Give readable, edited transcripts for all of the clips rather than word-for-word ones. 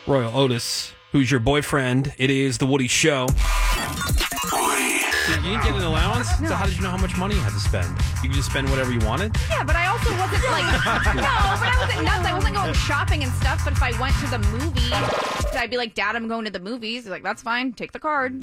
Royal Otis, who's your boyfriend. It is The Woody Show. You didn't get an allowance? No. So how did you know how much money you had to spend? You could just spend whatever you wanted? Yeah, but I also wasn't like, no, but I wasn't nuts. I wasn't going shopping and stuff. But if I went to the movies, I'd be like, Dad, I'm going to the movies. He's like, that's fine. Take the card.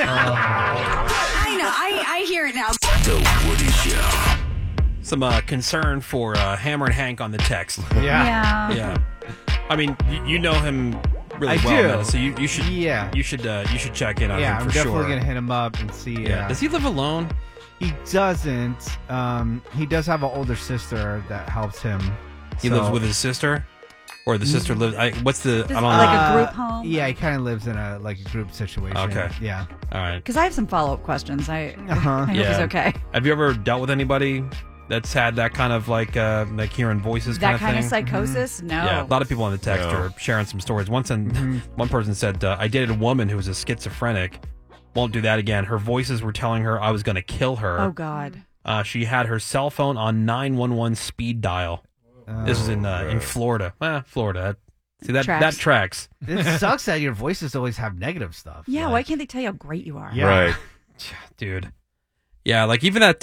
I know. I hear it now. The Woody Show. Some concern for Hammer and Hank on the text. Yeah. Yeah. I mean, you know him really I well, do. Meta, so you should. Yeah. You should check in on Yeah, him I'm for definitely sure. gonna hit him up and see. Yeah. Does he live alone? He doesn't. He does have an older sister that helps him. He lives with his sister, or the sister lives. What's the? I don't know. Like a group home? Yeah, he kind of lives in a group situation. Okay. Yeah. All right. Because I have some follow-up questions. I Uh-huh. hope he's okay. Have you ever dealt with anybody that's had that kind of like hearing voices That kind kind of of thing? psychosis? No. Yeah, a lot of people on the text are sharing some stories. One person said, I dated a woman who was a schizophrenic. Won't do that again. Her voices were telling her I was going to kill her. Oh, God. She had her cell phone on 911 speed dial. This was in Florida. Florida. See, that tracks. It sucks that your voices always have negative stuff. Yeah, why can't they tell you how great you are? Yeah. Right. Dude. Yeah, like even that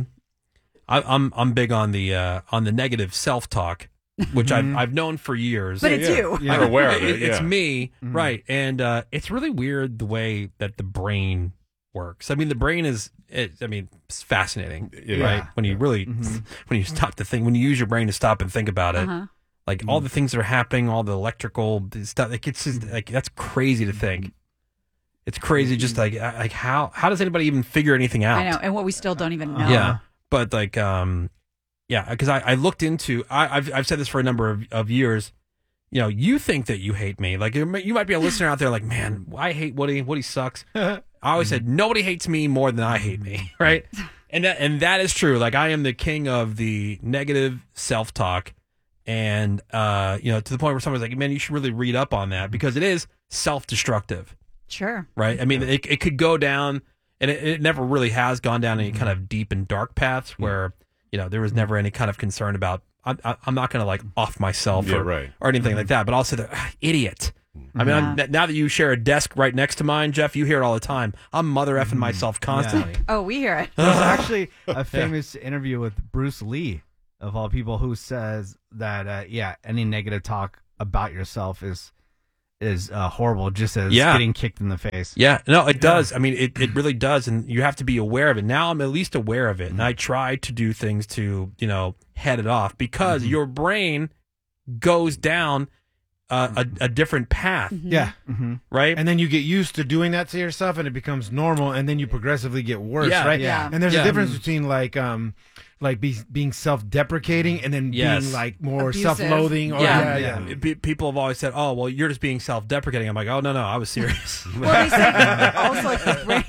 I'm big on the negative self-talk, which I've known for years. But it's you. I'm aware of it. It's yeah. me, right? And it's really weird the way that the brain works. I mean, the brain is it's fascinating, Yeah. right? When you really when you stop to think, when you use your brain to stop and think about it, like all the things that are happening, all the electrical stuff, it's just like that's crazy to think. It's crazy, just like how does anybody even figure anything out? I know, and what we still don't even know. Yeah, but like, because I looked into, I've said this for a number of years. You know, you think that you hate me. Like, you might be a listener out there like, man, I hate Woody. Woody sucks. I always said, nobody hates me more than I hate me, right? And that is true. Like, I am the king of the negative self-talk. And, to the point where someone's like, man, you should really read up on that because it is self-destructive. Sure. Right? I mean, it could go down, and it never really has gone down any kind of deep and dark paths where, there was never any kind of concern about, I'm not going to like off myself or anything like that. But also, idiot. I mean, now that you share a desk right next to mine, Jeff, you hear it all the time. I'm mother effing myself constantly. Yeah. Oh, we hear it. There's actually a famous interview with Bruce Lee, of all people, who says that, any negative talk about yourself is horrible, just as getting kicked in the face. Yeah, no, it does. I mean, it really does, and you have to be aware of it. Now I'm at least aware of it, and I try to do things to, head it off because your brain goes down a different path. Yeah. Right? And then you get used to doing that to yourself and it becomes normal and then you progressively get worse, Yeah, right? yeah. And there's a difference between being self-deprecating and then being like more Abusive. self-loathing. Or, People have always said, "Oh, well, you're just being self-deprecating." I'm like, "Oh, no, I was serious." Well, they say also like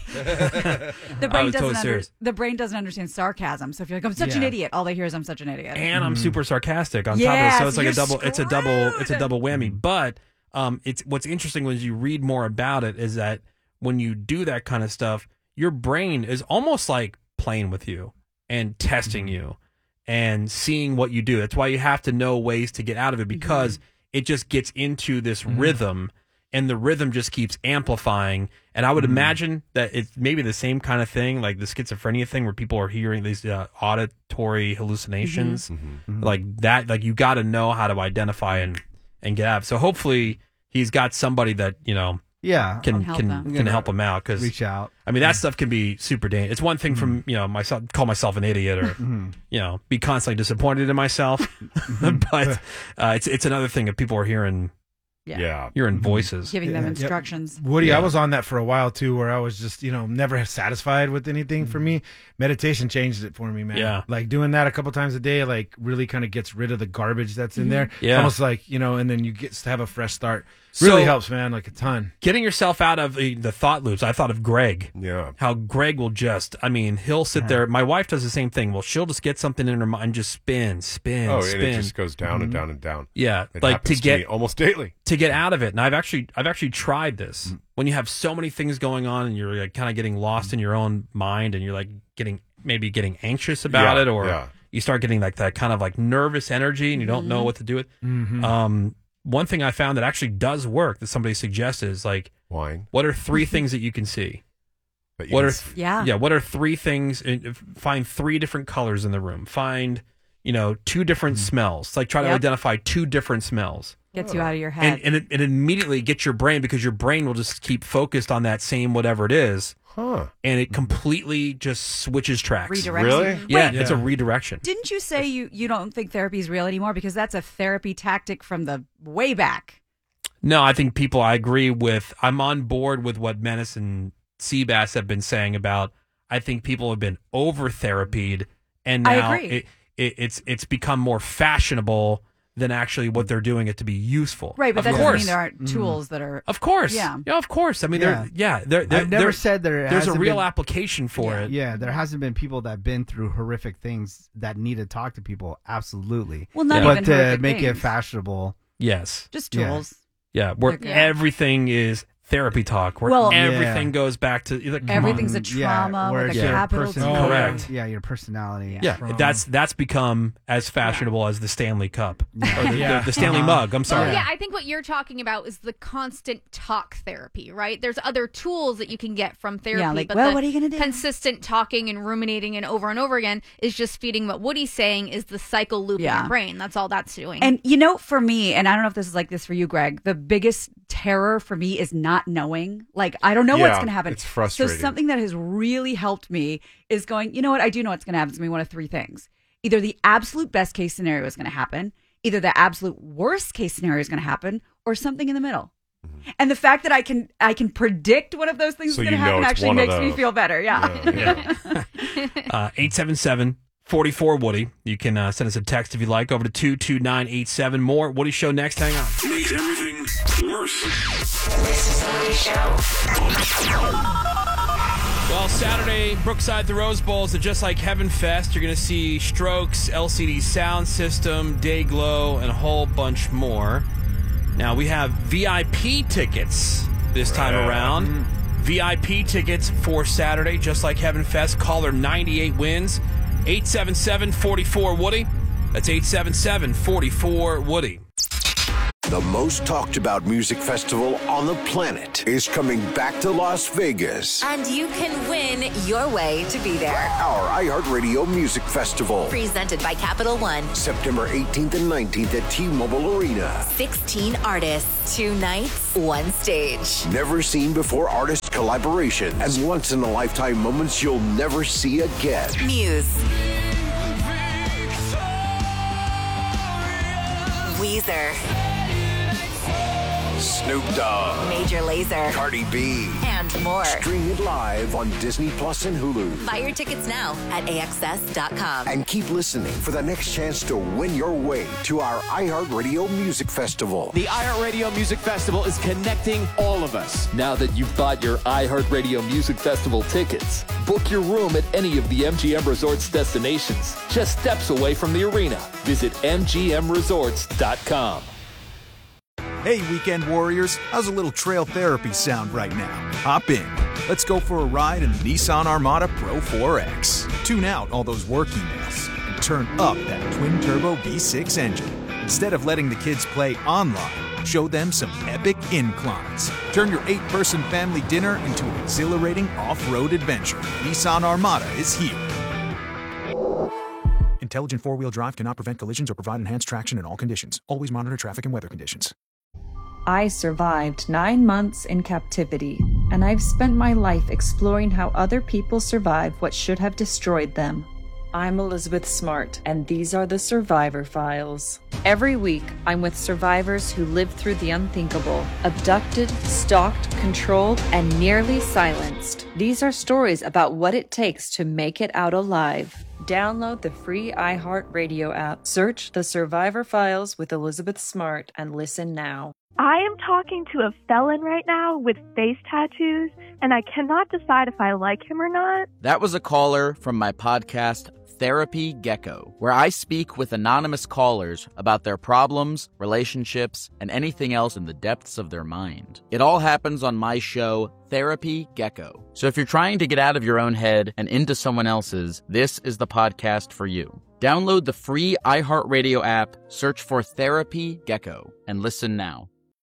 the brain doesn't understand sarcasm. So if you're like, I'm such an idiot, all they hear is I'm such an idiot. And I'm super sarcastic on top Yeah, of it, so it's like you're it's a double whammy. But it's what's interesting when you read more about it is that when you do that kind of stuff, your brain is almost like playing with you and testing you and seeing what you do. That's why you have to know ways to get out of it because it just gets into this rhythm and the rhythm just keeps amplifying. And I would imagine that it's maybe the same kind of thing, like the schizophrenia thing where people are hearing these auditory hallucinations like that. Like you got to know how to identify and get out. So hopefully he's got somebody that, can help him out because reach out. I mean, that stuff can be super dangerous. It's one thing from myself, call myself an idiot or be constantly disappointed in myself, but it's another thing if people are hearing hearing voices, giving them instructions. Woody, I was on that for a while too, where I was just never satisfied with anything. For me, meditation changed it for me, man. Yeah, like doing that a couple times a day, like really kind of gets rid of the garbage that's in there. Yeah, almost like and then you get to have a fresh start. Really helps, man, like a ton. Getting yourself out of the thought loops. I thought of Greg. Yeah. How Greg will he'll sit there. My wife does the same thing. Well, she'll just get something in her mind and just spin. And it just goes down and down and down. Yeah. It like happens to me almost daily. To get out of it. And I've actually tried this. When you have so many things going on and you're like kind of getting lost in your own mind and you're like getting anxious about it or you start getting like that kind of like nervous energy and you don't know what to do with. one thing I found that actually does work that somebody suggested is like wine. What are 3 things that you can see? What are 3 things? Find 3 different colors in the room. Find 2 different smells. Like try to identify 2 different smells. Gets you out of your head. And it immediately gets your brain, because your brain will just keep focused on that same whatever it is. Huh. And it completely just switches tracks. Redirects. Really? Yeah, it's a redirection. Didn't you say you don't think therapy is real anymore? Because that's a therapy tactic from the way back. No, I think I agree with, I'm on board with what Menace and Seabass have been saying about, I think people have been over-therapied, and now it's become more fashionable than actually what they're doing it to be useful. Right, but of that course. doesn't mean there aren't tools that are... Of course. Yeah. Of course. I mean, I've never said there's a real application for it. Yeah, there hasn't been people that have been through horrific things that need to talk to people. Absolutely. Well, not but even to horrific make things. it fashionable. Yes. Just tools. Yeah, where everything is therapy talk, where everything goes back to everything's a trauma with a capital T. Correct. Yeah, your personality. Yeah, that's become as fashionable as the Stanley Cup or the Stanley mug. I'm sorry. Well, yeah, I think what you're talking about is the constant talk therapy, right? There's other tools that you can get from therapy, but what are you gonna do? Consistent talking and ruminating and over again is just feeding what Woody's saying is the cycle loop in your brain. That's all that's doing. And for me, and I don't know if this is like this for you, Greg, the biggest terror for me is not knowing. Like, I don't know what's going to happen. It's frustrating. So something that has really helped me is going, you know what? I do know what's going to happen. It's going to be one of 3 things. Either the absolute best case scenario is going to happen, either the absolute worst case scenario is going to happen, or something in the middle. Mm-hmm. And the fact that I can predict one of those things is going to happen actually makes me feel better. Yeah. 877-44-WOODY. You can send us a text if you like over to 22987. More Woody Show next. Hang on. Makes everything worse. This is the Woody Show. Well, Saturday, Brookside, the Rose Bowl is Just Like Heaven Fest. You're going to see Strokes, LCD Sound System, Dayglow, and a whole bunch more. Now, we have VIP tickets this time around. VIP tickets for Saturday, Just Like Heaven Fest. Caller 98 wins. 877-44-WOODY. That's 877-44-WOODY. The most talked about music festival on the planet is coming back to Las Vegas. And you can win your way to be there. Our iHeartRadio Music Festival. Presented by Capital One. September 18th and 19th at T-Mobile Arena. 16 artists, 2 nights, 1 stage. Never seen before artist collaborations and once in a lifetime moments you'll never see again. Muse. Weezer. Snoop Dogg, Major Lazer, Cardi B, and more. Stream it live on Disney Plus and Hulu. Buy your tickets now at AXS.com. And keep listening for the next chance to win your way to our iHeartRadio Music Festival. The iHeartRadio Music Festival is connecting all of us. Now that you've bought your iHeartRadio Music Festival tickets, book your room at any of the MGM Resorts destinations, just steps away from the arena. Visit MGMResorts.com. Hey, Weekend Warriors, how's a little trail therapy sound right now? Hop in. Let's go for a ride in the Nissan Armada Pro 4X. Tune out all those work emails and turn up that twin-turbo V6 engine. Instead of letting the kids play online, show them some epic inclines. Turn your 8-person family dinner into an exhilarating off-road adventure. Nissan Armada is here. Intelligent four-wheel drive cannot prevent collisions or provide enhanced traction in all conditions. Always monitor traffic and weather conditions. I survived 9 months in captivity, and I've spent my life exploring how other people survive what should have destroyed them. I'm Elizabeth Smart, and these are the Survivor Files. Every week, I'm with survivors who lived through the unthinkable, abducted, stalked, controlled, and nearly silenced. These are stories about what it takes to make it out alive. Download the free iHeartRadio app, search The Survivor Files with Elizabeth Smart, and listen now. I am talking to a felon right now with face tattoos, and I cannot decide if I like him or not. That was a caller from my podcast, Therapy Gecko, where I speak with anonymous callers about their problems, relationships, and anything else in the depths of their mind. It all happens on my show, Therapy Gecko. So if you're trying to get out of your own head and into someone else's, this is the podcast for you. Download the free iHeartRadio app, search for Therapy Gecko, and listen now.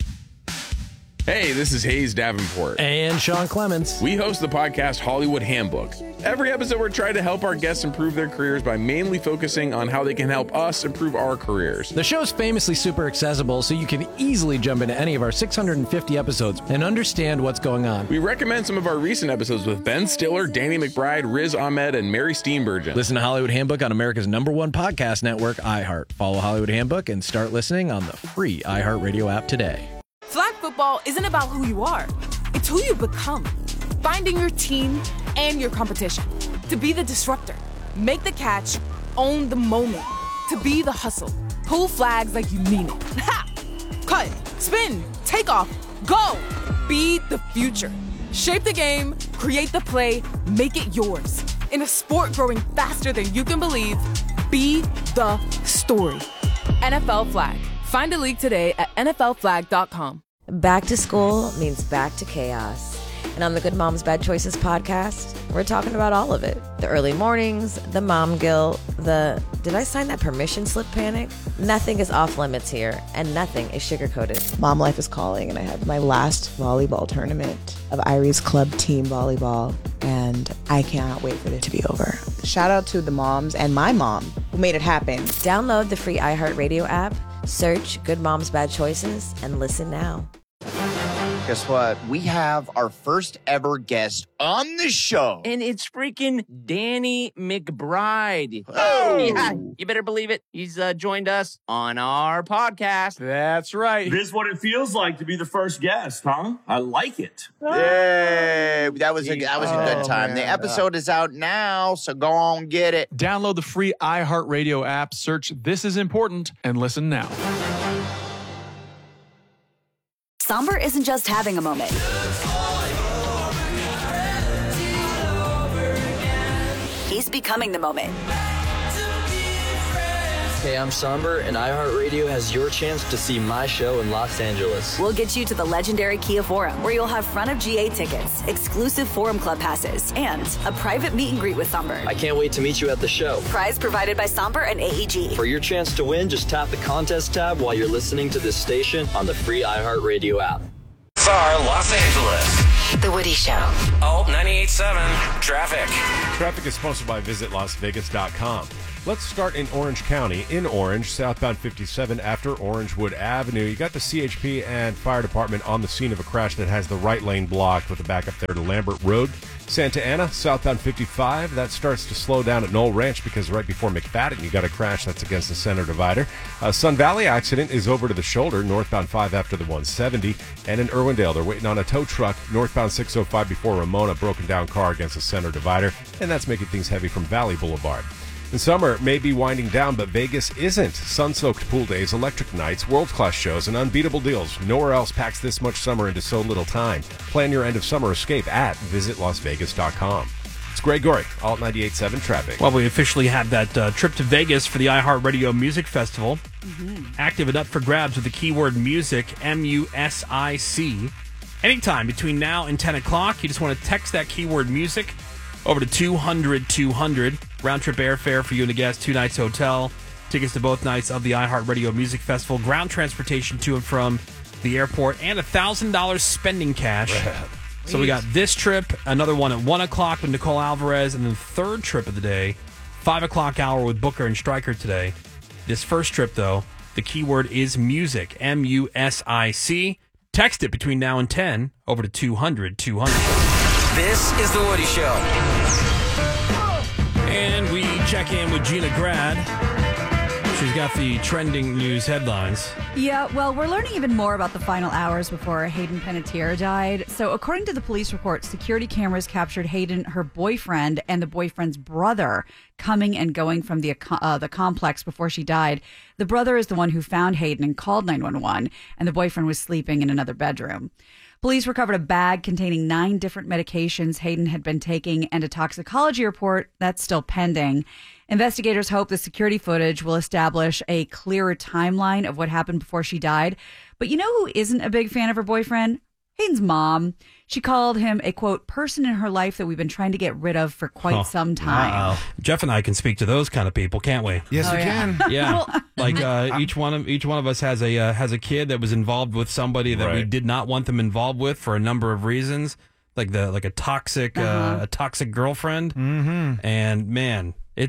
Hey, this is Hayes Davenport. And Sean Clements. We host the podcast Hollywood Handbook. Every episode, we're trying to help our guests improve their careers by mainly focusing on how they can help us improve our careers. The show's famously super accessible, so you can easily jump into any of our 650 episodes and understand what's going on. We recommend some of our recent episodes with Ben Stiller, Danny McBride, Riz Ahmed, and Mary Steenburgen. Listen to Hollywood Handbook on America's #1 podcast network, iHeart. Follow Hollywood Handbook and start listening on the free iHeartRadio app today. Flag football isn't about who you are. It's who you become. Finding your team and your competition. To be the disruptor. Make the catch. Own the moment. To be the hustle. Pull flags like you mean it. Ha! Cut. Spin. Take off. Go. Be the future. Shape the game. Create the play. Make it yours. In a sport growing faster than you can believe, be the story. NFL Flag. Find a league today at NFLflag.com. Back to school means back to chaos. And on the Good Moms Bad Choices podcast, we're talking about all of it. The early mornings, the mom guilt, the did I sign that permission slip panic? Nothing is off limits here, and nothing is sugar-coated. Mom life is calling, and I have my last volleyball tournament of Irie's club team volleyball, and I cannot wait for it to be over. Shout out to the moms and my mom who made it happen. Download the free iHeartRadio app, search Good Moms Bad Choices, and listen now. Guess what? We have our first ever guest on the show. And it's freaking Danny McBride. Oh! Yeah, you better believe it. He's joined us on our podcast. That's right. This is what it feels like to be the first guest, huh? I like it. Yay! That was a good time. Man. The episode is out now, so go on get it. Download the free iHeartRadio app, search This Is Important, and listen now. Somber isn't just having a moment. He's becoming the moment. Hey, I'm Somber, and iHeartRadio has your chance to see my show in Los Angeles. We'll get you to the legendary Kia Forum, where you'll have front of GA tickets, exclusive Forum Club passes, and a private meet and greet with Somber. I can't wait to meet you at the show. Prize provided by Somber and AEG. For your chance to win, just tap the contest tab while you're listening to this station on the free iHeartRadio app. Los Angeles. The Woody Show. Oh, 98.7 Traffic. Traffic is sponsored by visitlasvegas.com. Let's start in Orange County. In Orange, southbound 57 after Orangewood Avenue. You got the CHP and fire department on the scene of a crash that has the right lane blocked with a backup there to Lambert Road. Santa Ana, southbound 55. That starts to slow down at Knoll Ranch because right before McFadden, you got a crash that's against the center divider. Sun Valley accident is over to the shoulder, northbound 5 after the 170. And in Irwindale, they're waiting on a tow truck, northbound 605 before Ramona, broken down car against the center divider. And that's making things heavy from Valley Boulevard. And summer may be winding down, but Vegas isn't. Sun-soaked pool days, electric nights, world-class shows, and unbeatable deals. Nowhere else packs this much summer into so little time. Plan your end-of-summer escape at visitlasvegas.com. It's Greg Gorey, Alt 98.7 Traffic. Well, we officially had that trip to Vegas for the iHeartRadio Music Festival. Active and up for grabs with the keyword music, MUSIC. Anytime between now and 10 o'clock, you just want to text that keyword music over to 200-200. Round trip airfare for you and the guests, 2 nights hotel, tickets to both nights of the iHeartRadio Music Festival, ground transportation to and from the airport, and $1,000 spending cash. So we got this trip, another one at 1 o'clock with Nicole Alvarez, and then the third trip of the day, 5 o'clock hour with Booker and Stryker today. This first trip, though, the keyword is music, MUSIC. Text it between now and 10 over to 200-200. This is The Woody Show. And we check in with Gina Grad. She's got the trending news headlines. Yeah, well, we're learning even more about the final hours before Hayden Panettiere died. So according to the police report, security cameras captured Hayden, her boyfriend, and the boyfriend's brother coming and going from the complex before she died. The brother is the one who found Hayden and called 911, and the boyfriend was sleeping in another bedroom. Police recovered a bag containing 9 different medications Hayden had been taking and a toxicology report that's still pending. Investigators hope the security footage will establish a clearer timeline of what happened before she died. But you know who isn't a big fan of her boyfriend? Hayden's mom. She called him a, quote, person in her life that we've been trying to get rid of for quite some time. Jeff and I can speak to those kind of people, can't we? Yes, we can. Yeah, like each one of us has a kid that was involved with somebody that we did not want them involved with for a number of reasons, like a toxic girlfriend. Mm-hmm. And man,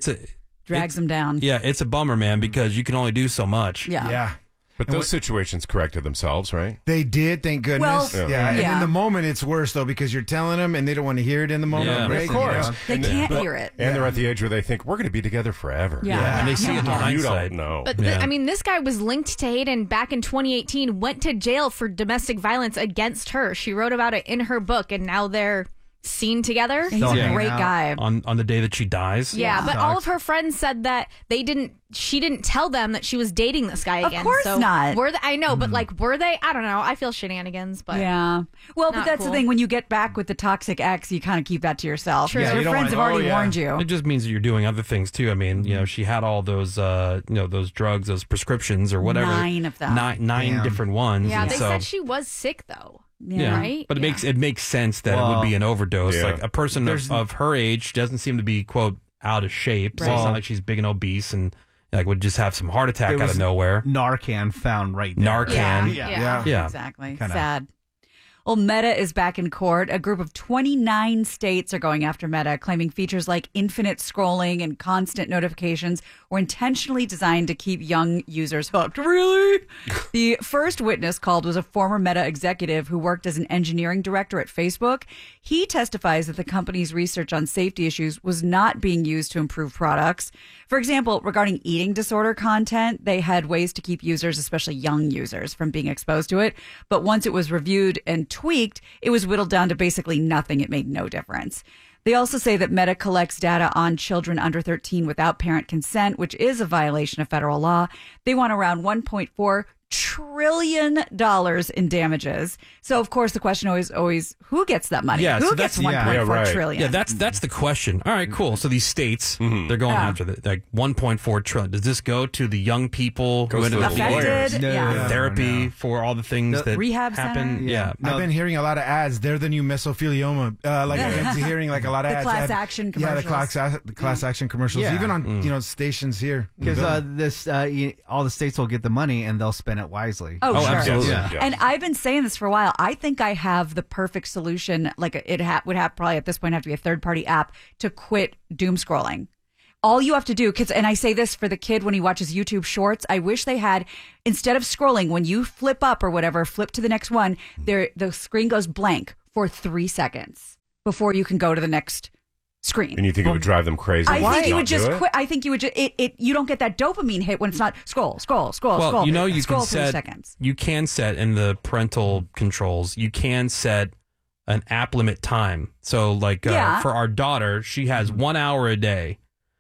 drags them down. Yeah, it's a bummer, man, because you can only do so much. Yeah. But those situations corrected themselves, right? They did, thank goodness. Well, And in the moment, it's worse, though, because you're telling them and they don't want to hear it in the moment. Yeah, Right? Of course. They can't hear it. And they're at the age where they think, we're going to be together forever. Yeah. And they see it in You hindsight. don't know. But I mean, this guy was linked to Hayden back in 2018, went to jail for domestic violence against her. She wrote about it in her book, and now they're seen together. He's a great guy. On the day that she dies. Yeah, but all of her friends said that she didn't tell them that she was dating this guy again. Of course not. I know, but like, were they? I don't know. I feel shenanigans, but yeah. Well, but not that's cool. the thing. When you get back with the toxic ex, you kind of keep that to yourself. True. Your Yeah, you friends have already warned you. It just means that you're doing other things too. I mean, she had all those, those drugs, those prescriptions or whatever. 9 of them. Nine different ones. yeah, and they so, said she was sick though. Yeah. Right? But it makes sense that it would be an overdose. Like a person of her age doesn't seem to be, quote, out of shape. So it's not like she's big and obese and would just have some heart attack out of nowhere. Narcan found right there. Narcan. Yeah. Exactly. Sad. Well, Meta is back in court. A group of 29 states are going after Meta, claiming features like infinite scrolling and constant notifications were intentionally designed to keep young users hooked. Really? The first witness called was a former Meta executive who worked as an engineering director at Facebook. He testifies that the company's research on safety issues was not being used to improve products. For example, regarding eating disorder content, they had ways to keep users, especially young users, from being exposed to it. But once it was reviewed and tweaked, it was whittled down to basically nothing. It made no difference. They also say that Meta collects data on children under 13 without parent consent, which is a violation of federal law. They want around $1.4 trillion in damages. So, of course, the question always who gets that money? Yeah, who so gets that's 1.4 trillion? Yeah, that's the question. All right, cool. So these states, they're going after like 1.4 trillion. Does this go to the young people who ended up affected? therapy for all the things that rehab happen? center? Yeah. I've been hearing a lot of ads. They're the new mesothelioma. I've been hearing like a lot of The ads. class action commercials. Yeah, the class action commercials. Yeah. Even on stations here. Because all the states will get the money and they'll spend it wisely. Oh, sure. absolutely. Yeah. And I've been saying this for a while. I think I have the perfect solution. Like would have probably at this point have to be a third-party app to quit doom scrolling. All you have to do, and I say this for the kid when he watches YouTube Shorts, I wish they had, instead of scrolling, when you flip up or whatever, flip to the next one, the screen goes blank for 3 seconds before you can go to the next screen. And you think it would drive them crazy? I think you would Not just do it? quit. I think you would just, you don't get that dopamine hit when it's not scroll. Well, you scroll can 3 set, seconds. you can set in the parental controls, you can set an app limit time. So like for our daughter, she has 1 hour a day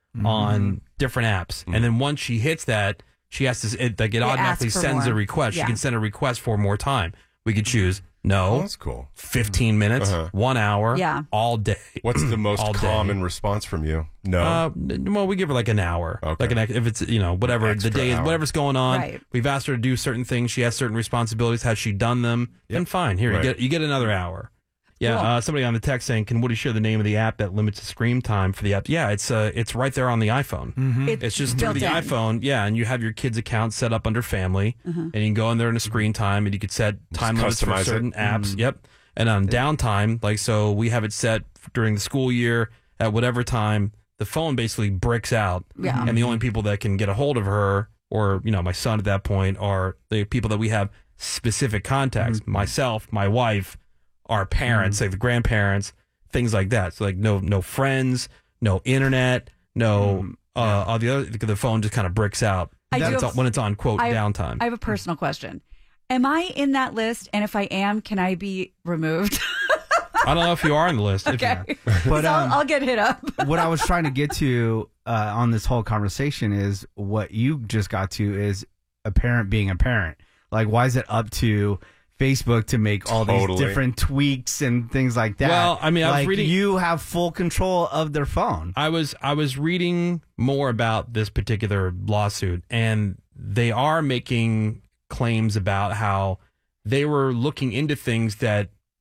on different apps. And then once she hits that, she has to, it automatically sends a request. Yeah. She can send a request for more time. We could choose no. Oh, that's cool. 15 minutes, 1 hour, all day. What's the most all day. common response from you? No. Well, we give her like an hour. Okay. Like if it's whatever Extra the day is, hour. whatever's going on. Right. We've asked her to do certain things. She has certain responsibilities. Has she done them? Then fine. Here Right. you get another hour. Yeah. Cool. Somebody on the text saying, "Can Woody share the name of the app that limits the screen time for the app?" Yeah, it's right there on the iPhone. It's just through built the in. iPhone. Yeah, and you have your kid's account set up under Family, and you can go in there in a screen time, and you could set time limits for customize it. certain apps. Yep. And on downtime, like so, we have it set during the school year at whatever time. The phone basically bricks out, and the only people that can get a hold of her, or my son at that point, are the people that we have specific contacts. Myself, my wife, our parents, like the grandparents, things like that. So like no friends, no internet, no all the other. The phone just kind of bricks out when it's on quote downtime. I have a personal question. Am I in that list? And if I am, can I be removed? I don't know if you are on the list. Okay. But I'll get hit up. what I was trying to get to on this whole conversation is what you just got to is a parent being a parent. Like, why is it up to Facebook to make all these different tweaks and things like that? Well, I mean, I was reading. You have full control of their phone. I was reading more about this particular lawsuit, and they are making claims about how they were looking into things that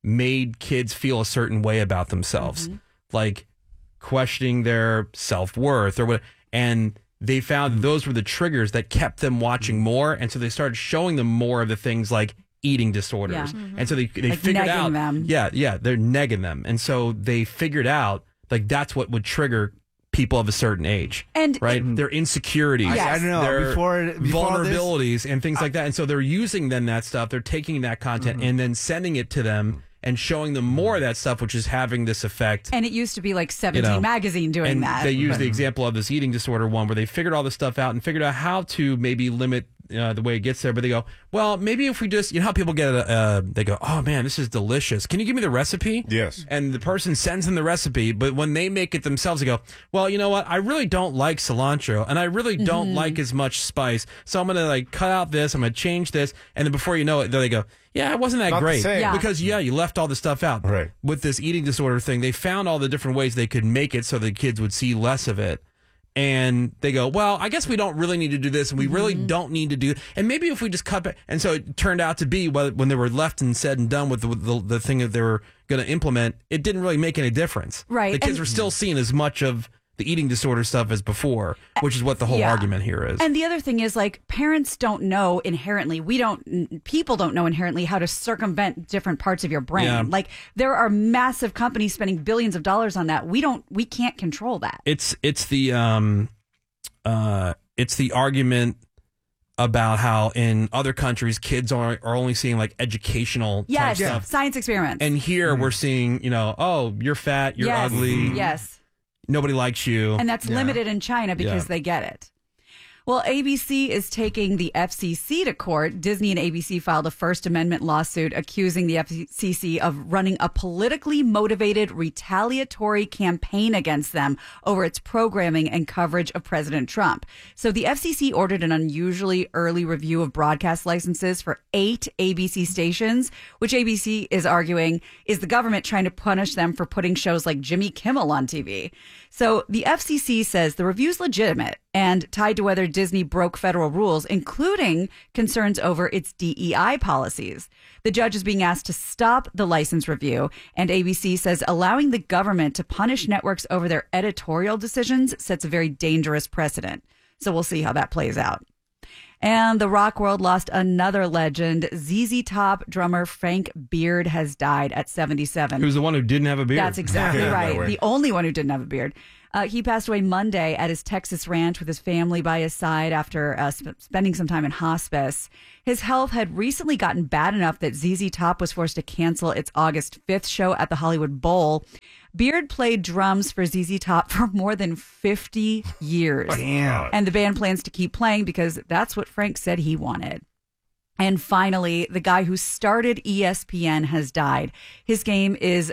made kids feel a certain way about themselves, like questioning their self-worth or what. And they found those were the triggers that kept them watching more. And so they started showing them more of the things like eating disorders. Yeah. And so they Like figured out, them. yeah, they're negging them. And so they figured out like that's what would trigger people of a certain age, and right? Their insecurities, I don't know, their before vulnerabilities and things like that. And so they're using then that stuff, they're taking that content and then sending it to them and showing them more of that stuff, which is having this effect. And it used to be like 17 magazine doing and that. They use the example of this eating disorder one where they figured all this stuff out and figured out how to maybe limit the way it gets there. But they go, well, maybe if we just, you know how people get they go, oh man, this is delicious. Can you give me the recipe? Yes. And the person sends them the recipe, but when they make it themselves, they go, well, you know what? I really don't like cilantro and I really don't like as much spice. So I'm going to like cut out this. I'm going to change this. And then before you know it, they go, yeah, it wasn't that Not the great. same. Yeah. Because, you left all the stuff out. Right. With this eating disorder thing, they found all the different ways they could make it so the kids would see less of it. And they go, well, I guess we don't really need to do this, and we really don't need to do. And maybe if we just cut back. And so it turned out to be when they were left and said and done with the thing that they were going to implement, it didn't really make any difference. Right. The kids were still seeing as much of the eating disorder stuff as before, which is what the whole argument here is. And the other thing is, like, parents don't know inherently. People don't know inherently how to circumvent different parts of your brain. Yeah. Like, there are massive companies spending billions of dollars on that. We can't control that. It's the argument about how in other countries kids are only seeing like educational type stuff. Science experiments. And here we're seeing, oh, you're fat, you're ugly. Yes. Nobody likes you. And that's limited in China because they get it. Well, ABC is taking the FCC to court. Disney and ABC filed a First Amendment lawsuit accusing the FCC of running a politically motivated retaliatory campaign against them over its programming and coverage of President Trump. So the FCC ordered an unusually early review of broadcast licenses for 8 ABC stations, which ABC is arguing is the government trying to punish them for putting shows like Jimmy Kimmel on TV. So the FCC says the review's legitimate and tied to whether Disney broke federal rules, including concerns over its DEI policies. The judge is being asked to stop the license review, and ABC says allowing the government to punish networks over their editorial decisions sets a very dangerous precedent. So we'll see how that plays out. And the rock world lost another legend. ZZ Top drummer Frank Beard has died at 77. Who's the one who didn't have a beard? That's exactly right. The only one who didn't have a beard. He passed away Monday at his Texas ranch with his family by his side after spending some time in hospice. His health had recently gotten bad enough that ZZ Top was forced to cancel its August 5th show at the Hollywood Bowl. Beard played drums for ZZ Top for more than 50 years. Damn. And the band plans to keep playing because that's what Frank said he wanted. And finally, the guy who started ESPN has died. His name is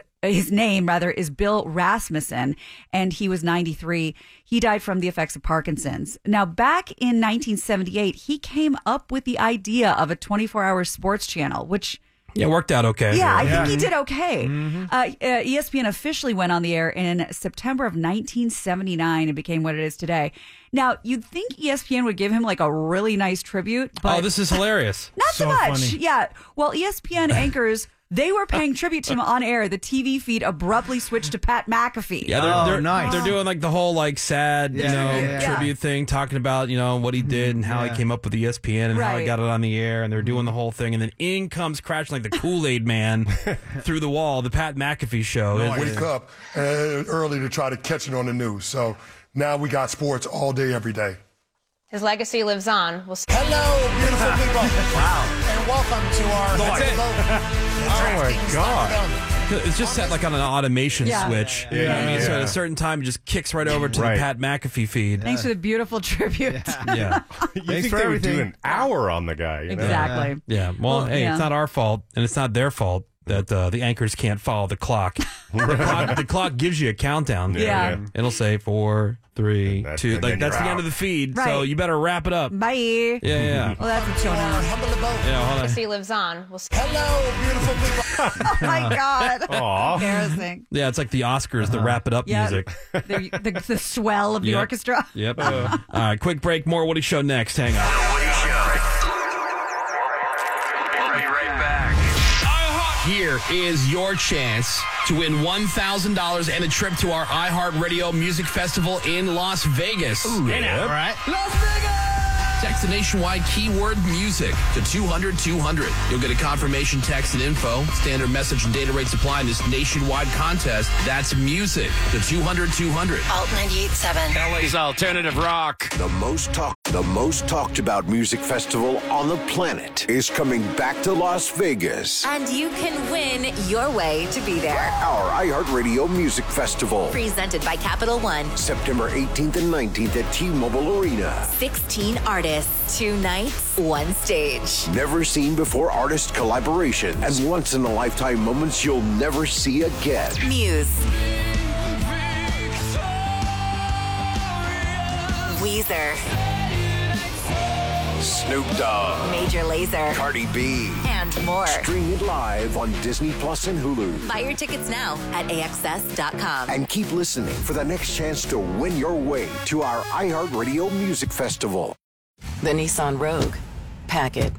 Bill Rasmussen, and he was 93. He died from the effects of Parkinson's. Now, back in 1978, he came up with the idea of a 24-hour sports channel, which... Yeah, it worked out okay. Yeah, I think he did okay. ESPN officially went on the air in September of 1979 and became what it is today. Now, you'd think ESPN would give him like a really nice tribute, but... Oh, this is hilarious. Not so much. funny. Yeah. Well, ESPN anchors... They were paying tribute to him on air. The TV feed abruptly switched to Pat McAfee. Yeah, they're nice. They're doing like the whole like sad, tribute thing, talking about, what he did and how he came up with ESPN and how he got it on the air, and they're doing the whole thing, and then in comes crashing like the Kool-Aid man through the wall, the Pat McAfee show. Wake up early to try to catch it on the news. So now we got sports all day, every day. His legacy lives on. Hello, beautiful people. Wow. And welcome to our... Oh my God. It's just set like on an automation switch. You know what I mean? So at a certain time, it just kicks right over to the Pat McAfee feed. Thanks for the beautiful tribute. Yeah. You think they would do an hour on the guy. Exactly. Yeah. Well, hey, it's not our fault, and it's not their fault that the anchors can't follow the clock. The clock gives you a countdown. Yeah. It'll say 4, 3, 2. Like that's the end of the feed. Right. So you better wrap it up. Bye. Yeah. Well, that's what's going on. Yeah, hold on. Legacy lives on. Hello, beautiful people. Oh my God. Aw. Embarrassing. Yeah, it's like the Oscars, the wrap it up music. The swell of the orchestra. Yep. All right, quick break. More Woody Show next. Hang on. We'll be right back. iHeart Here is your chance to win $1,000 and a trip to our iHeartRadio Music Festival in Las Vegas. Ooh, yeah. All right. Las Vegas! Text the nationwide keyword music to 200-200. You'll get a confirmation text and info. Standard message and data rates apply in this nationwide contest. That's music to 200-200. Alt 98.7. LA's alternative rock. The most talked about music festival on the planet is coming back to Las Vegas. And you can win your way to be there. Our iHeartRadio Music Festival. Presented by Capital One. September 18th and 19th at T-Mobile Arena. 16 artists, 2 nights, 1 stage. Never seen before artist collaborations and once in a lifetime moments you'll never see again. Muse. Weezer. Snoop Dogg. Major Lazer. Cardi B. And more. Stream it live on Disney Plus and Hulu. Buy your tickets now at AXS.com. And keep listening for the next chance to win your way to our iHeartRadio Music Festival. The Nissan Rogue. Pack it.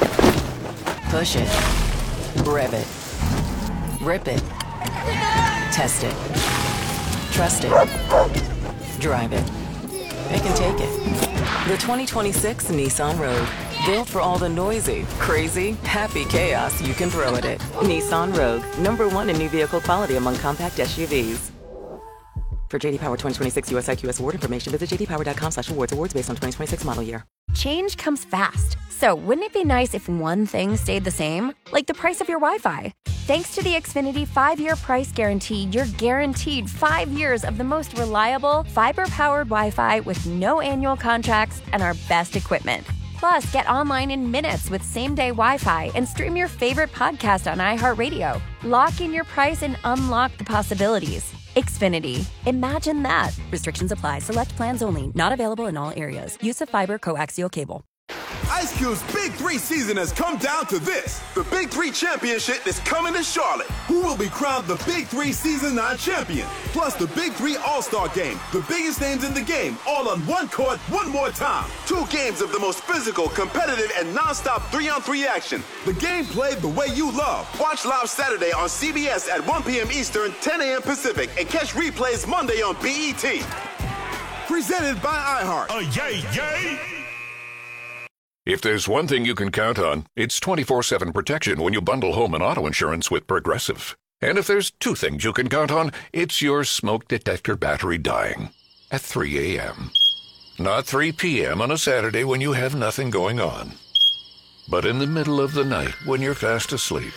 Push it. Rev it. Rip it. Test it. Trust it. Drive it. It can take it. The 2026 Nissan Rogue. Built for all the noisy, crazy, happy chaos you can throw at it. Nissan Rogue. #1 in new vehicle quality among compact SUVs. For JD Power 2026 US IQS award information, visit jdpower.com/awards. Awards based on 2026 model year. Change comes fast. So wouldn't it be nice if one thing stayed the same? Like the price of your Wi-Fi. Thanks to the Xfinity 5-year price guarantee, you're guaranteed 5 years of the most reliable, fiber-powered Wi-Fi with no annual contracts and our best equipment. Plus, get online in minutes with same-day Wi-Fi and stream your favorite podcast on iHeartRadio. Lock in your price and unlock the possibilities. Xfinity. Imagine that. Restrictions apply. Select plans only. Not available in all areas. Use of fiber coaxial cable. Ice Cube's Big 3 season has come down to this. The Big 3 Championship is coming to Charlotte. Who will be crowned the Big 3 Season 9 champion? Plus the Big 3 All-Star Game. The biggest names in the game, all on one court, one more time. 2 games of the most physical, competitive, and non-stop 3-on-3 action. The game played the way you love. Watch live Saturday on CBS at 1 p.m. Eastern, 10 a.m. Pacific, and catch replays Monday on BET. Presented by iHeart. Yay, yay! If there's one thing you can count on, it's 24/7 protection when you bundle home and auto insurance with Progressive. And if there's 2 things you can count on, it's your smoke detector battery dying at 3 a.m. Not 3 p.m. on a Saturday when you have nothing going on, but in the middle of the night when you're fast asleep.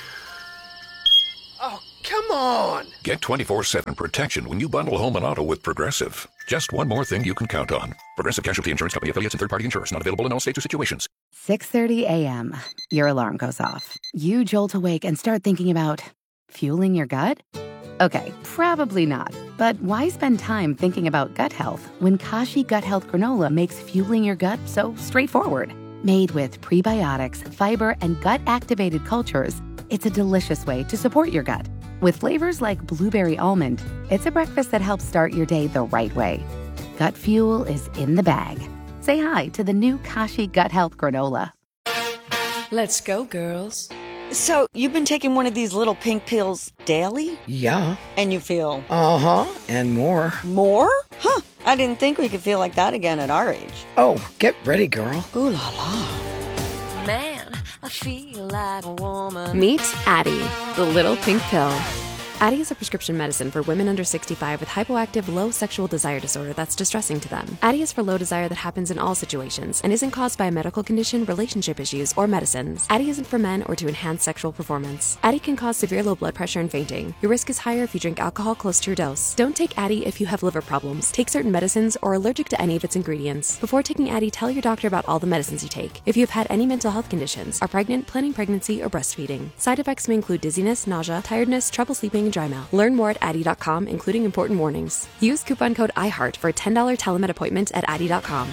Oh, come on! Get 24/7 protection when you bundle home and auto with Progressive. Just one more thing you can count on. Progressive Casualty Insurance Company affiliates and third-party insurers. Not available in all states or situations. 6:30 a.m. Your alarm goes off. You jolt awake and start thinking about fueling your gut? Okay, probably not. But why spend time thinking about gut health when Kashi Gut Health Granola makes fueling your gut so straightforward? Made with prebiotics, fiber, and gut-activated cultures, it's a delicious way to support your gut. With flavors like blueberry almond, it's a breakfast that helps start your day the right way. Gut fuel is in the bag. Say hi to the new Kashi Gut Health Granola. Let's go, girls. So, you've been taking one of these little pink pills daily? Yeah. And you feel? Uh-huh, and more. More? Huh, I didn't think we could feel like that again at our age. Oh, get ready, girl. Ooh la la. Man, I feel like a woman. Meet Addyi, the little pink pill. Addyi is a prescription medicine for women under 65 with hypoactive low sexual desire disorder that's distressing to them. Addyi is for low desire that happens in all situations and isn't caused by a medical condition, relationship issues, or medicines. Addyi isn't for men or to enhance sexual performance. Addyi can cause severe low blood pressure and fainting. Your risk is higher if you drink alcohol close to your dose. Don't take Addyi if you have liver problems, take certain medicines, or are allergic to any of its ingredients. Before taking Addyi, tell your doctor about all the medicines you take. If you have had any mental health conditions, are pregnant, planning pregnancy, or breastfeeding. Side effects may include dizziness, nausea, tiredness, trouble sleeping, and dry mouth. Learn more at Addyi.com, including important warnings. Use coupon code IHEART for a $10 telemed appointment at Addyi.com.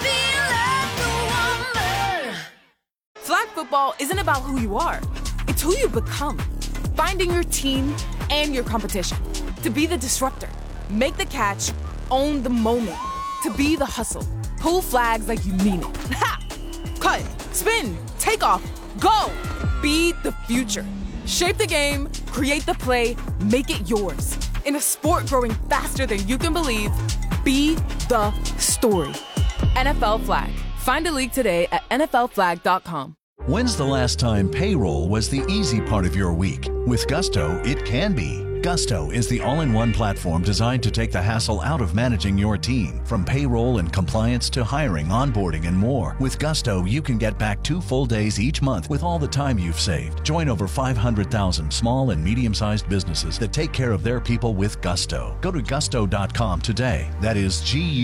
Flag football isn't about who you are. It's who you become. Finding your team and your competition. To be the disruptor. Make the catch. Own the moment. To be the hustle. Pull flags like you mean it. Ha! Cut. Spin. Take off. Go! Be the future. Shape the game, create the play, make it yours. In a sport growing faster than you can believe, be the story. NFL Flag. Find a league today at nflflag.com. When's the last time payroll was the easy part of your week? With Gusto, it can be. Gusto is the all-in-one platform designed to take the hassle out of managing your team. From payroll and compliance to hiring, onboarding, and more. With Gusto, you can get back 2 full days each month with all the time you've saved. Join over 500,000 small and medium-sized businesses that take care of their people with Gusto. Go to gusto.com today. That is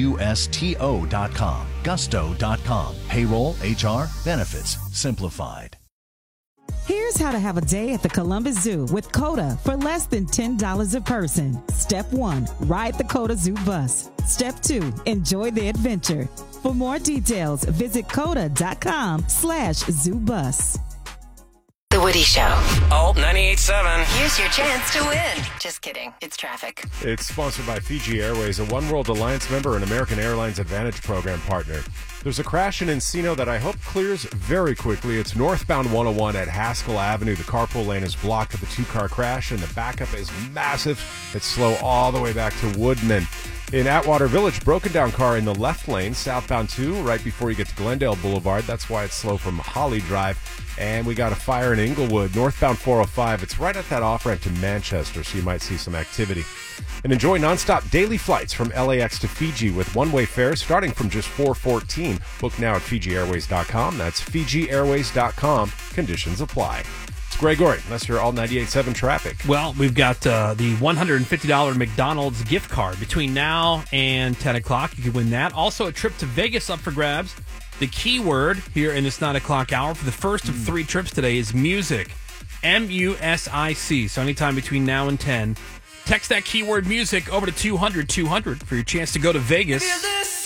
Gusto.com. Gusto.com. Payroll, HR, benefits, simplified. Here's how to have a day at the Columbus Zoo with COTA for less than $10 a person. Step 1, ride the COTA Zoo bus. Step 2, enjoy the adventure. For more details, visit COTA.com/zoobus. The Woody Show. Alt 98.7. Here's your chance to win. Just kidding. It's traffic. It's sponsored by Fiji Airways, a One World Alliance member and American Airlines Advantage Program partner. There's a crash in Encino that I hope clears very quickly. It's northbound 101 at Haskell Avenue. The carpool lane is blocked with a 2-car crash, and the backup is massive. It's slow all the way back to Woodman. In Atwater Village, broken down car in the left lane, southbound 2, right before you get to Glendale Boulevard. That's why it's slow from Holly Drive. And we got a fire in Inglewood, northbound 405. It's right at that off-ramp to Manchester, so you might see some activity. And enjoy nonstop daily flights from LAX to Fiji with one-way fares starting from just $414. Book now at FijiAirways.com. That's FijiAirways.com. Conditions apply. It's Greg Gorey. That's your All 98.7 traffic. Well, we've got the $150 McDonald's gift card. Between now and 10 o'clock, you could win that. Also, a trip to Vegas up for grabs. The keyword here in this 9 o'clock hour for the first of 3 trips today is music. MUSIC. So anytime between now and 10, text that keyword music over to 200-200 for your chance to go to Vegas.